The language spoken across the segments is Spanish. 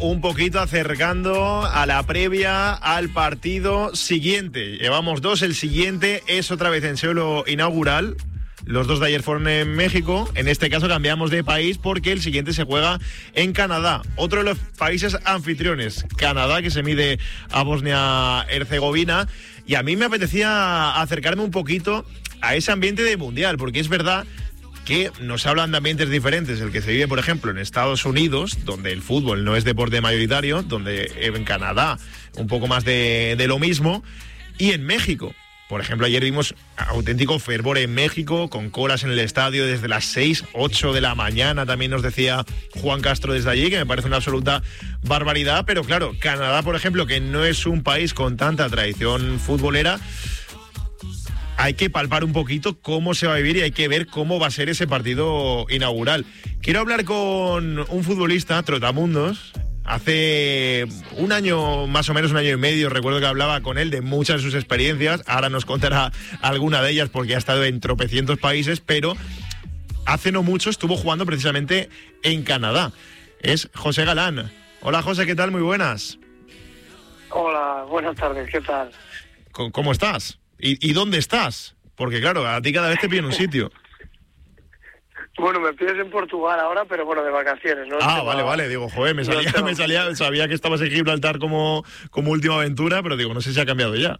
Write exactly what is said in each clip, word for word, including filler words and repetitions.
un poquito acercando a la previa al partido siguiente. Llevamos dos, el siguiente es otra vez en suelo inaugural. Los dos de ayer fueron en México. En este caso cambiamos de país porque el siguiente se juega en Canadá. Otro de los países anfitriones, Canadá, que se mide a Bosnia-Herzegovina. Y a mí me apetecía acercarme un poquito a ese ambiente de mundial, porque es verdad que nos hablan de ambientes diferentes. El que se vive, por ejemplo, en Estados Unidos, donde el fútbol no es deporte mayoritario, donde en Canadá un poco más de, de lo mismo, y en México. Por ejemplo, ayer vimos auténtico fervor en México, con colas en el estadio desde las seis, ocho de la mañana, también nos decía Juan Castro desde allí, que me parece una absoluta barbaridad. Pero claro, Canadá, por ejemplo, que no es un país con tanta tradición futbolera, hay que palpar un poquito cómo se va a vivir y hay que ver cómo va a ser ese partido inaugural. Quiero hablar con un futbolista, Trotamundos. Hace un año, más o menos un año y medio, recuerdo que hablaba con él de muchas de sus experiencias. Ahora nos contará alguna de ellas porque ha estado en tropecientos países, pero hace no mucho estuvo jugando precisamente en Canadá. Es José Galán. Hola José, ¿qué tal? Muy buenas. Hola, buenas tardes, ¿qué tal? ¿Cómo estás? ¿Y, y dónde estás? Porque claro, a ti cada vez te piden un sitio. Bueno, me pides en Portugal ahora, pero bueno, de vacaciones, ¿no? Ah, vale, vale, digo, joder, me salía, me salía, sabía que estabas en Gibraltar como, como última aventura, pero digo, no sé si ha cambiado ya.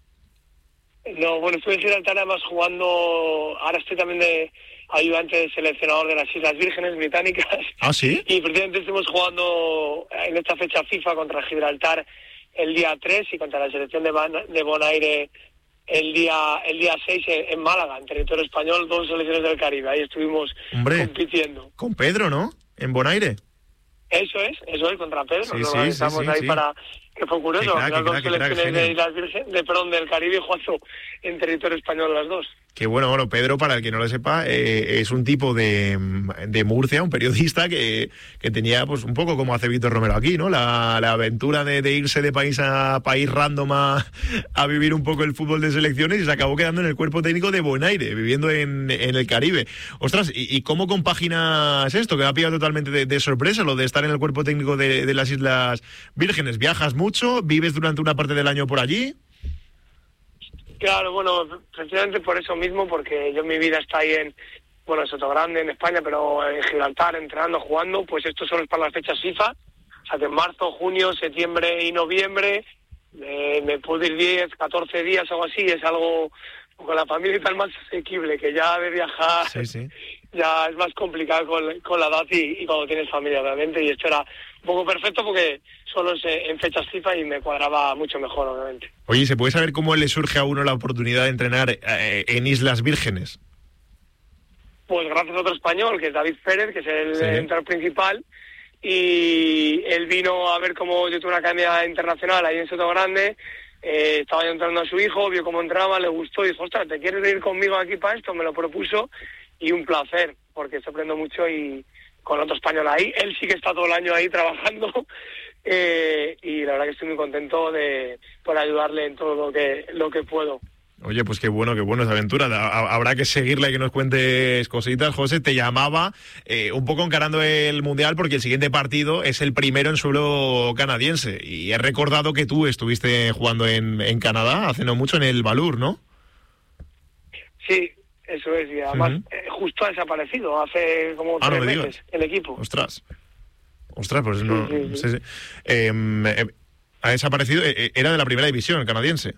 No, bueno, estoy en Gibraltar además jugando, ahora estoy también de ayudante de seleccionador de las Islas Vírgenes Británicas. ¿Ah, sí? Y precisamente estuvimos jugando en esta fecha FIFA contra Gibraltar el día tres y contra la selección de, Ban- de Bonaire el día el día seis en Málaga, en territorio español, dos selecciones del Caribe. Ahí estuvimos Hombre, compitiendo. Con Pedro, ¿no? En Bonaire. Eso es, eso es, contra Pedro. Sí, Nos sí, organizamos sí, sí, ahí sí. para... Que fue curioso, crack, las dos crack, selecciones crack, de Islas Vírgenes, de, perdón, del Caribe jugando en territorio español las dos. Qué bueno, bueno, Pedro, para el que no lo sepa, eh, es un tipo de, de Murcia, un periodista que, que tenía pues un poco como hace Víctor Romero aquí, ¿no? La, la aventura de, de irse de país a país random a, a vivir un poco el fútbol de selecciones y se acabó quedando en el cuerpo técnico de Bonaire, viviendo en, en el Caribe. Ostras, ¿y, y cómo compaginas esto? Que me ha pillado totalmente de, de sorpresa, lo de estar en el cuerpo técnico de, de las Islas Vírgenes. ¿Viajas mucho? ¿Vives durante una parte del año por allí? Claro, bueno, precisamente por eso mismo, porque yo mi vida está ahí en, bueno, en Sotogrande, en España, pero en Gibraltar, entrenando, jugando, pues esto solo es para las fechas FIFA, o sea que en marzo, junio, septiembre y noviembre eh, me puedo ir diez, catorce días o algo así, es algo con la familia y tal más asequible, que ya de viajar sí, sí. ya es más complicado con, con la edad y, y cuando tienes familia, obviamente, y esto era un poco perfecto porque solo es en fechas FIFA y me cuadraba mucho mejor, obviamente. Oye, ¿se puede saber cómo le surge a uno la oportunidad de entrenar eh, en Islas Vírgenes? Pues gracias a otro español, que es David Pérez, que es el sí. entrenador principal, y él vino a ver cómo yo tuve una academia internacional ahí en Sotogrande. Eh, estaba yo entrenando a su hijo, vio cómo entraba, le gustó y dijo, ostras, ¿te quieres venir conmigo aquí para esto? Me lo propuso y un placer, porque se aprende mucho y con otro español ahí. Él sí que está todo el año ahí trabajando eh, y la verdad que estoy muy contento de por ayudarle en todo lo que lo que puedo. Oye, pues qué bueno, qué bueno esa aventura. Habrá que seguirla y que nos cuentes cositas. José, te llamaba eh, un poco encarando el Mundial porque el siguiente partido es el primero en suelo canadiense. Y he recordado que tú estuviste jugando en, en Canadá hace no mucho en el Valur, ¿no? Sí, eso es. Y además uh-huh. eh, justo ha desaparecido hace como ah, tres no meses digas. el equipo. Ostras. Ostras, pues sí, no... Sí, sí, sí. Sí, sí. Eh, eh, ha desaparecido. Eh, era de la primera división canadiense.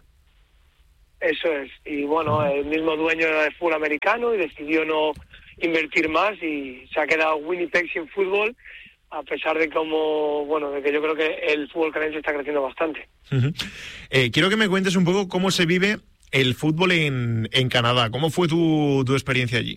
Eso es, y bueno, el mismo dueño era de fútbol americano y decidió no invertir más y se ha quedado Winnipeg sin fútbol, a pesar de como, bueno, de que yo creo que el fútbol canadiense está creciendo bastante. Uh-huh. Eh, quiero que me cuentes un poco cómo se vive el fútbol en, en Canadá. ¿Cómo fue tu, tu experiencia allí?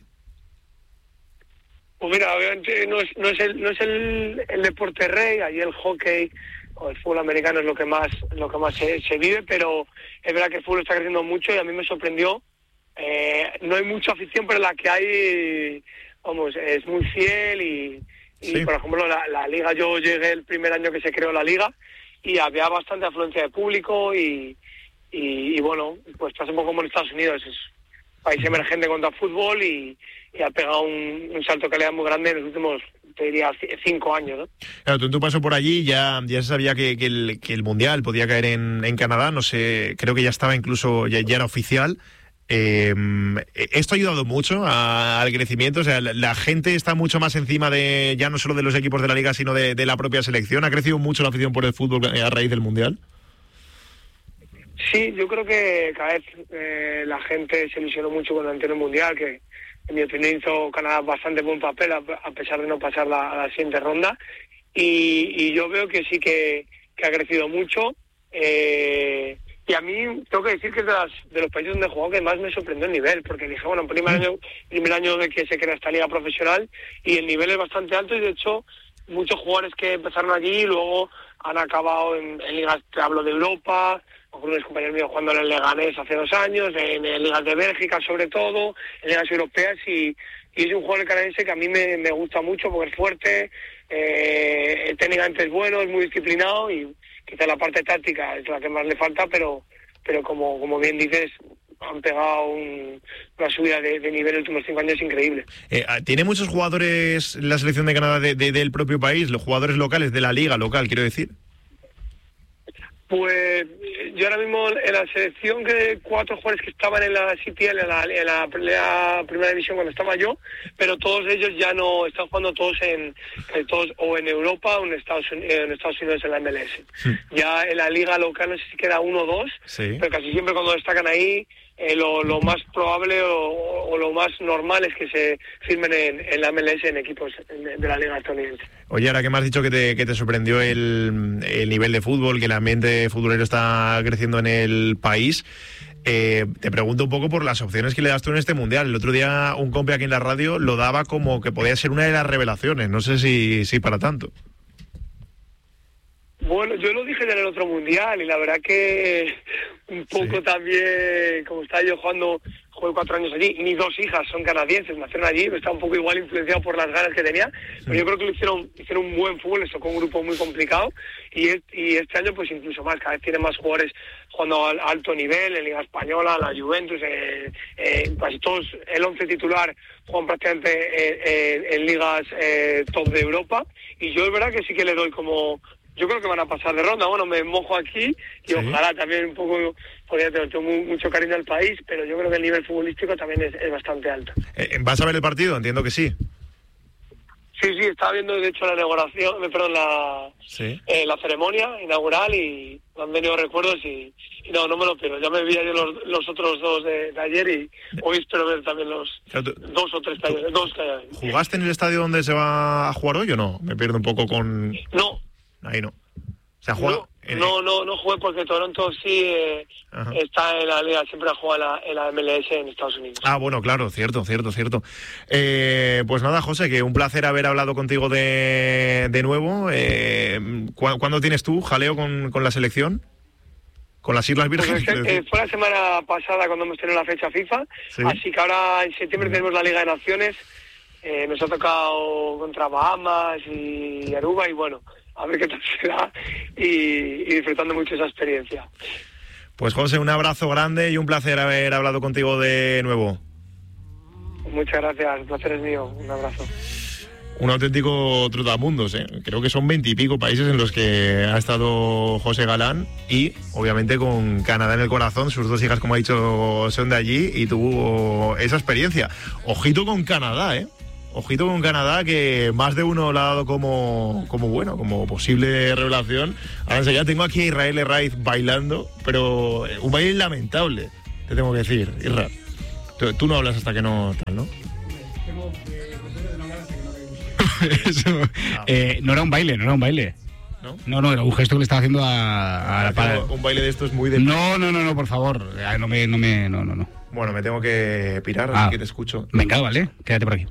Pues mira, obviamente no es, no es, el, no es el, el deporte rey, allí el hockey o el fútbol americano es lo que más lo que más se, se vive, pero es verdad que el fútbol está creciendo mucho y a mí me sorprendió. Eh, no hay mucha afición, pero la que hay, vamos, es muy fiel y, y sí. Por ejemplo, la, la liga, yo llegué el primer año que se creó la liga y había bastante afluencia de público y, y, y bueno, pues pasa un poco como en Estados Unidos, es un país emergente contra el fútbol y, y ha pegado un, un salto de calidad muy grande en los últimos te diría, cinco años, ¿no? Claro, tú en tu paso por allí ya, ya se sabía que, que, el, que el Mundial podía caer en, en Canadá, no sé, creo que ya estaba incluso, ya, ya era oficial. Eh, ¿Esto ha ayudado mucho a, al crecimiento? O sea, la, la gente está mucho más encima de, ya no solo de los equipos de la Liga, sino de, de la propia selección. ¿Ha crecido mucho la afición por el fútbol a raíz del Mundial? Sí, yo creo que cada vez eh, la gente se ilusionó mucho con el anterior Mundial, que en mi opinión hizo Canadá bastante buen papel a, a pesar de no pasar la, a la siguiente ronda, y, y yo veo que sí que, que ha crecido mucho, eh, y a mí tengo que decir que es de, las, de los países donde he jugado que más me sorprendió el nivel, porque dije, bueno, primer año, primer año de que se crea esta liga profesional, y el nivel es bastante alto, y de hecho muchos jugadores que empezaron allí y luego han acabado en, en ligas, te hablo de Europa, algunos compañeros míos jugando en el Leganés hace dos años, en, en ligas de Bélgica sobre todo, en ligas europeas, y, y es un jugador canadiense que a mí me, me gusta mucho porque es fuerte, eh, técnicamente es bueno, es muy disciplinado, y quizá la parte táctica es la que más le falta, pero pero como como bien dices, han pegado un, una subida de, de nivel en los últimos cinco años increíble. Eh, ¿Tiene muchos jugadores la selección de Canadá de, de, del propio país, los jugadores locales de la liga local, quiero decir? Pues yo ahora mismo en la selección, que cuatro jugadores que estaban en la C P L, en la, en la, la primera división cuando estaba yo, pero todos ellos ya no están jugando todos en todos o en Europa o en Estados Unidos, en Estados Unidos en la M L S. Sí. Ya en la liga local no sé si queda uno o dos, sí. Pero casi siempre cuando destacan ahí eh, lo, lo más probable o, o lo más normal es que se firmen en, en la M L S en equipos de, de la liga estadounidense. Oye, ahora que me has dicho que te, que te sorprendió el, el nivel de fútbol, que el ambiente futbolero está creciendo en el país, eh, te pregunto un poco por las opciones que le das tú en este Mundial. El otro día un compi aquí en la radio lo daba como que podía ser una de las revelaciones, no sé si, si para tanto. Bueno, yo lo dije en el otro Mundial y la verdad que un poco sí. También, como estaba yo jugando, jugué cuatro años allí, mis dos hijas son canadienses, nacieron allí, estaba un poco igual influenciado por las ganas que tenía, sí. Pero yo creo que lo hicieron, hicieron un buen fútbol, les tocó un grupo muy complicado y, es, y este año pues incluso más, cada vez tiene más jugadores jugando a alto nivel, en Liga Española, la Juventus, eh, eh, casi todos, el once titular juegan prácticamente eh, eh, en ligas eh, top de Europa, y yo es verdad que sí que le doy como... Yo creo que van a pasar de ronda. Bueno, me mojo aquí y sí. Ojalá también un poco, porque tengo mucho cariño al país, pero yo creo que el nivel futbolístico también es, es bastante alto. ¿Vas a ver el partido? Entiendo que sí. Sí, sí, estaba viendo de hecho la inauguración, perdón, la, sí. eh, la ceremonia inaugural y me han venido recuerdos y, y no, no me lo pierdo. Ya me vi ayer los, los otros dos de, de ayer y hoy espero ver también los claro, tú, dos o tres que hay, dos que hay. ¿Jugaste en el estadio donde se va a jugar hoy o no? Me pierdo un poco con... No. Ahí no. O sea, juega no, en... no, no, no jugué porque Toronto sí eh, está en la liga, siempre ha jugado en la, en la M L S en Estados Unidos. Ah, bueno, claro, cierto, cierto, cierto. Eh, pues nada, José, que un placer haber hablado contigo de, de nuevo. Eh, ¿cu- ¿Cuándo tienes tú jaleo con, con la selección? ¿Con las Islas Vírgenes? Pues, eh, fue la semana pasada cuando hemos tenido la fecha FIFA, ¿sí? Así que ahora en septiembre tenemos la Liga de Naciones, eh, nos ha tocado contra Bahamas y Aruba y bueno... a ver qué tal será y, y disfrutando mucho esa experiencia. Pues José, un abrazo grande y un placer haber hablado contigo de nuevo. Muchas gracias, el placer es mío, un abrazo. Un auténtico trotamundos, ¿eh? Creo que son veintipico países en los que ha estado José Galán y obviamente con Canadá en el corazón, sus dos hijas, como ha dicho, son de allí y tuvo esa experiencia. Ojito con Canadá, ¿eh? Ojito con Canadá, que más de uno lo ha dado como, como bueno, como posible revelación. Ahora enseguida tengo aquí a Israel Herraiz bailando, pero un baile lamentable, te tengo que decir, Isra. Tú, tú no hablas hasta que no tal, ¿no? Tengo que no hablar hasta que no Eso, ah. eh, no era un baile, no era un baile. ¿No? No, no, era un gesto que le estaba haciendo a, a la para... Un baile de estos muy de... No, no, no, no, por favor. No me, no me, no, no, no. Bueno, me tengo que pirar, ah. así que te escucho. Venga, vale, quédate por aquí.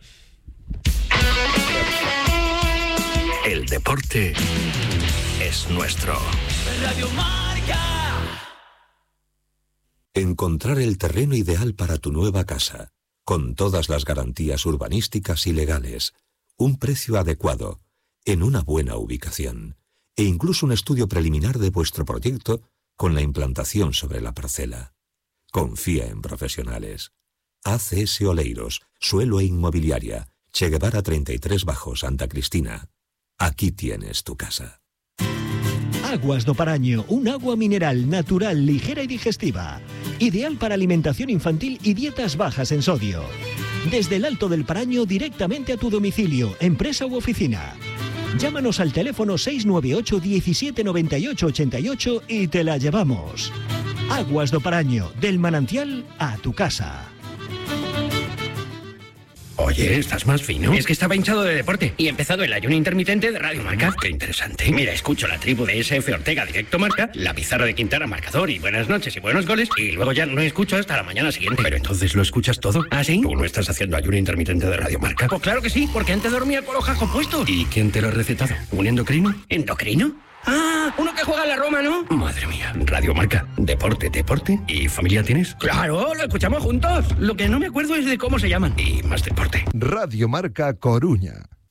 El deporte es nuestro. Radio Marca. Encontrar el terreno ideal para tu nueva casa, con todas las garantías urbanísticas y legales, un precio adecuado, en una buena ubicación, e incluso un estudio preliminar de vuestro proyecto con la implantación sobre la parcela. Confía en profesionales. A C S Oleiros, Suelo e Inmobiliaria, Che Guevara treinta y tres Bajo, Santa Cristina. Aquí tienes tu casa. Aguas do Paraño, un agua mineral natural, ligera y digestiva. Ideal para alimentación infantil y dietas bajas en sodio. Desde el Alto del Paraño directamente a tu domicilio, empresa u oficina. Llámanos al teléfono seis nueve ocho, diecisiete noventa y ocho, ochenta y ocho y te la llevamos. Aguas do Paraño, del manantial a tu casa. Oye, ¿estás más fino? Es que estaba hinchado de deporte y he empezado el ayuno intermitente de Radio Marca. Qué interesante. Mira, escucho la tribu de S F Ortega Directo Marca, la pizarra de Quintana Marcador y buenas noches y buenos goles, y luego ya no escucho hasta la mañana siguiente. Pero entonces lo escuchas todo. ¿Ah, sí? ¿Tú no estás haciendo ayuno intermitente de Radio Marca? Pues claro que sí, porque antes dormía con los jajos puestos. ¿Y quién te lo ha recetado? ¿Un endocrino? ¿Endocrino? Ah, uno que juega en la Roma, ¿no? Madre mía, Radio Marca, deporte, deporte. ¿Y familia tienes? Claro, lo escuchamos juntos. Lo que no me acuerdo es de cómo se llaman. Y más deporte. Radio Marca Coruña.